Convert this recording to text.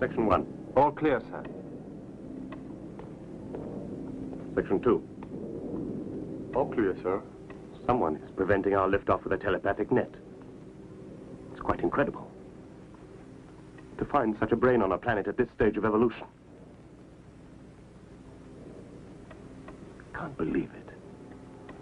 Section 1. All clear, sir. Section 2. All clear, sir. Someone is preventing our liftoff with a telepathic net. It's quite incredible. To find such a brain on a planet at this stage of evolution. Can't believe it.